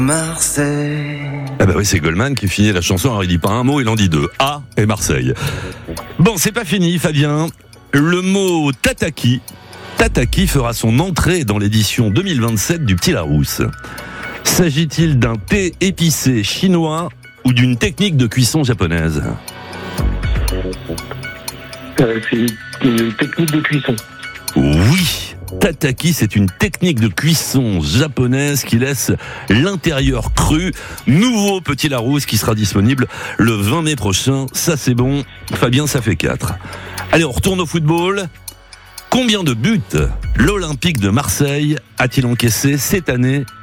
Marseille. Ah bah oui, c'est Goldman qui finit la chanson, alors il dit pas un mot, il en dit deux. A et Marseille. Bon, c'est pas fini, Fabien. Le mot tataki fera son entrée dans l'édition 2027 du Petit Larousse. S'agit-il d'un thé épicé chinois ou d'une technique de cuisson japonaise ? C'est une technique de cuisson. Oui, tataki, c'est une technique de cuisson japonaise qui laisse l'intérieur cru. Nouveau Petit Larousse qui sera disponible le 20 mai prochain. Ça, c'est bon. Fabien, ça fait 4. Allez, on retourne au football. Combien de buts l'Olympique de Marseille a-t-il encaissé cette année